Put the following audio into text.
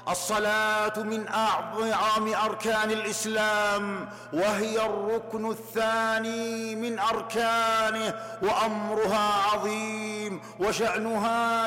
الصلاة من أعظم أركان الإسلام، وهي الركن الثاني من أركانه، وأمرها عظيم وشأنها